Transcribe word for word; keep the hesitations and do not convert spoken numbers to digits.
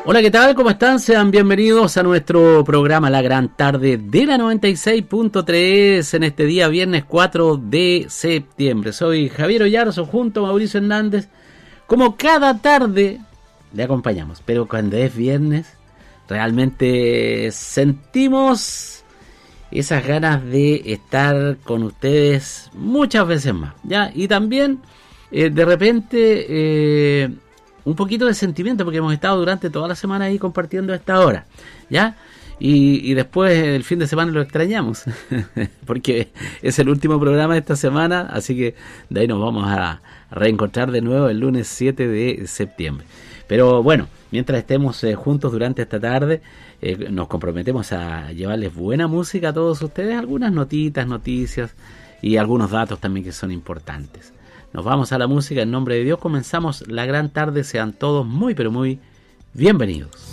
Hola, ¿qué tal? ¿Cómo están? Sean bienvenidos a nuestro programa La Gran Tarde de la noventa y seis punto tres en este día viernes cuatro de septiembre. Soy Javier Ollarzo junto a Mauricio Hernández. Como cada tarde le acompañamos, pero cuando es viernes realmente sentimos esas ganas de estar con ustedes muchas veces más, ¿ya? Y también eh, de repente... Eh, un poquito de sentimiento porque hemos estado durante toda la semana ahí compartiendo a esta hora, ¿ya? Y, y después el fin de semana lo extrañamos porque es el último programa de esta semana, así que de ahí nos vamos a reencontrar de nuevo el lunes siete de septiembre. Pero bueno, mientras estemos eh, juntos durante esta tarde, eh, nos comprometemos a llevarles buena música a todos ustedes, algunas notitas, noticias y algunos datos también que son importantes. Nos vamos a la música en nombre de Dios, comenzamos la gran tarde, sean todos muy pero muy bienvenidos.